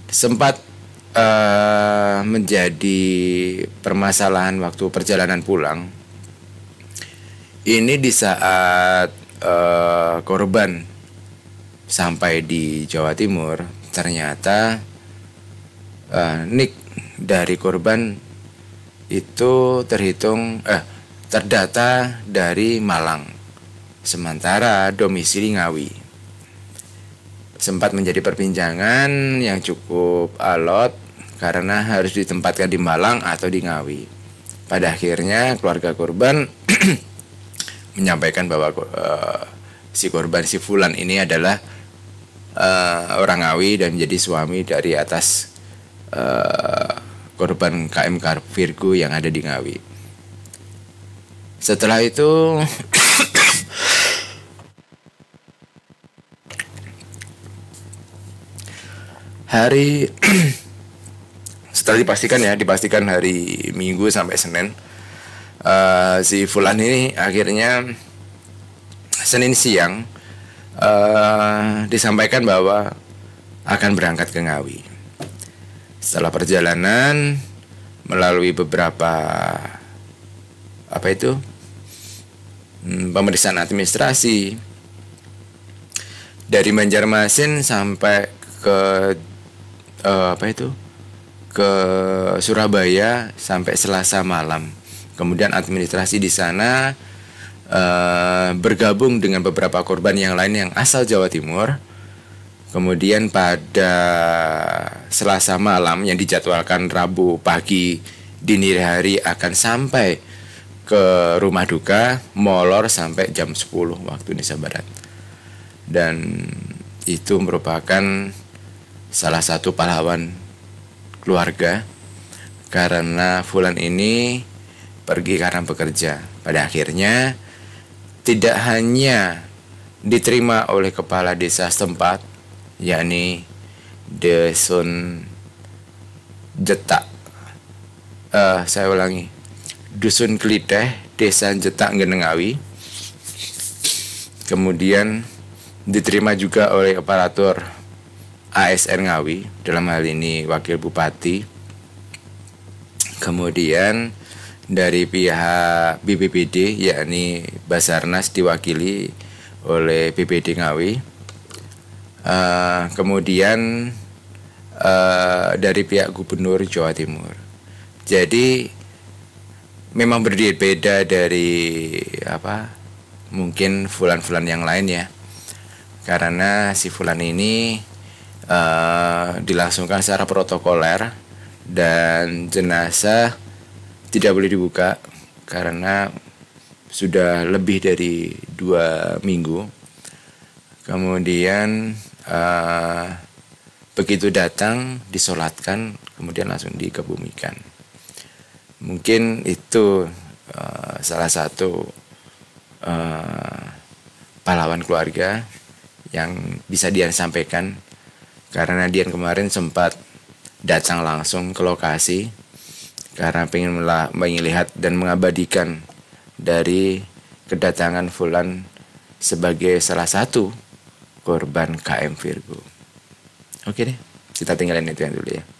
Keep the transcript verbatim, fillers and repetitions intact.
sempat uh, menjadi permasalahan waktu perjalanan pulang. Ini di saat uh, korban sampai di Jawa Timur, ternyata uh, nik dari korban itu terhitung eh terdata dari Malang, sementara domisili Ngawi. Sempat menjadi perbincangan yang cukup alot karena harus ditempatkan di Malang atau di Ngawi. Pada akhirnya keluarga korban menyampaikan bahwa uh, si korban si Fulan ini adalah uh, orang Ngawi dan menjadi suami dari atas uh, korban K M Virgo yang ada di Ngawi. Setelah itu hari setelah dipastikan ya dipastikan hari Minggu sampai Senin, uh, si Fulan ini akhirnya Senin siang uh, disampaikan bahwa akan berangkat ke Ngawi. Setelah perjalanan melalui beberapa apa itu hmm, pemeriksaan administrasi dari Banjarmasin sampai ke Uh, apa itu ke Surabaya sampai Selasa malam. Kemudian administrasi di sana uh, bergabung dengan beberapa korban yang lain yang asal Jawa Timur. Kemudian pada Selasa malam yang dijadwalkan Rabu pagi dini hari akan sampai ke rumah duka, molor sampai jam sepuluh waktu Indonesia Barat. Dan itu merupakan salah satu pahlawan keluarga karena Fulan ini pergi karena bekerja. Pada akhirnya tidak hanya diterima oleh kepala desa setempat, yakni Dusun Jetak, uh, saya ulangi, Dusun Kliteh, Desa Jetak Genengawi. Kemudian diterima juga oleh aparatur A S R Ngawi, dalam hal ini Wakil Bupati. Kemudian dari pihak B P B D, yakni Basarnas, diwakili oleh B P D Ngawi. uh, Kemudian uh, dari pihak Gubernur Jawa Timur. Jadi memang berbeda dari apa mungkin Fulan-Fulan yang lain ya, karena si Fulan ini Uh, dilangsungkan secara protokoler dan jenazah tidak boleh dibuka karena sudah lebih dari dua minggu. Kemudian uh, begitu datang disolatkan, kemudian langsung dikebumikan. Mungkin itu uh, salah satu uh, pahlawan keluarga yang bisa Dian sampaikan, karena Dian kemarin sempat datang langsung ke lokasi karena pengen melihat dan mengabadikan dari kedatangan Fulan sebagai salah satu korban K M Virgo. Oke deh, kita tinggalin itu yang dulu ya.